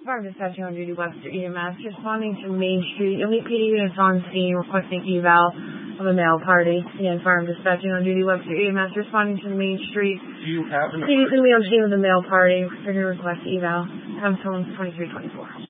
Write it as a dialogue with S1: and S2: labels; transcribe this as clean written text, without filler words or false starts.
S1: Fire dispatching on duty Webster EMS, responding to Main Street. Elite PD units on scene requesting eval of a male party. Again, fire dispatching on duty Webster EMS, responding to Main Street.
S2: Do you have an...
S1: Previously on scene with a male party. Trigger request eval. Have someone 2324.